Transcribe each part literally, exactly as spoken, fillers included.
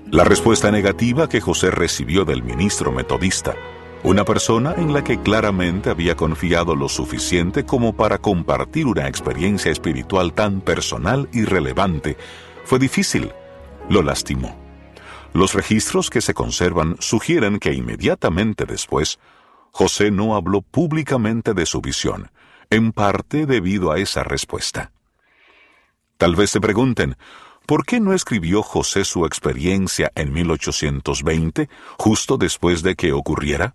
La respuesta negativa que José recibió del ministro metodista, una persona en la que claramente había confiado lo suficiente como para compartir una experiencia espiritual tan personal y relevante, fue difícil, lo lastimó. Los registros que se conservan sugieren que inmediatamente después, José no habló públicamente de su visión, en parte debido a esa respuesta. Tal vez se pregunten, ¿por qué no escribió José su experiencia en mil ochocientos veinte, justo después de que ocurriera?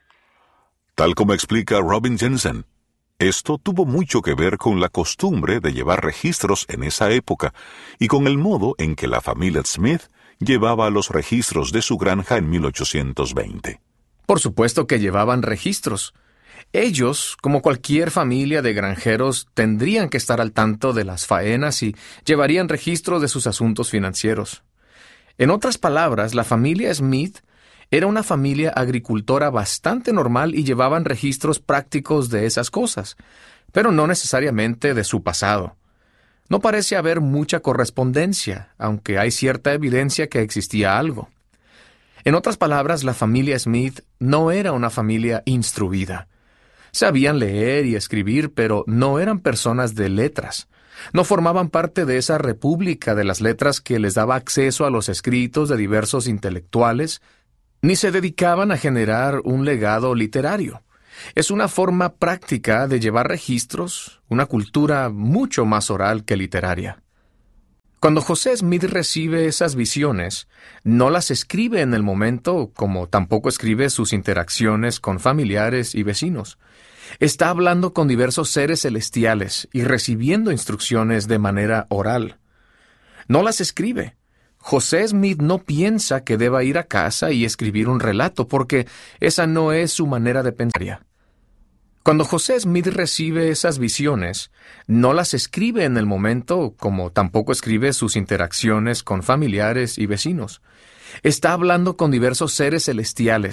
Tal como explica Robin Jensen, esto tuvo mucho que ver con la costumbre de llevar registros en esa época y con el modo en que la familia Smith llevaba los registros de su granja en mil ochocientos veinte. Por supuesto que llevaban registros. Ellos, como cualquier familia de granjeros, tendrían que estar al tanto de las faenas y llevarían registro de sus asuntos financieros. En otras palabras, la familia Smith era una familia agricultora bastante normal y llevaban registros prácticos de esas cosas, pero no necesariamente de su pasado. No parece haber mucha correspondencia, aunque hay cierta evidencia que existía algo. En otras palabras, la familia Smith no era una familia instruida. Sabían leer y escribir, pero no eran personas de letras. No formaban parte de esa república de las letras que les daba acceso a los escritos de diversos intelectuales, ni se dedicaban a generar un legado literario. Es una forma práctica de llevar registros, una cultura mucho más oral que literaria. Cuando José Smith recibe esas visiones, no las escribe en el momento, como tampoco escribe sus interacciones con familiares y vecinos. Está hablando con diversos seres celestiales y recibiendo instrucciones de manera oral. No las escribe. José Smith no piensa que deba ir a casa y escribir un relato, porque esa no es su manera de pensar. Cuando José Smith recibe esas visiones, no las escribe en el momento, como tampoco escribe sus interacciones con familiares y vecinos. Está hablando con diversos seres celestiales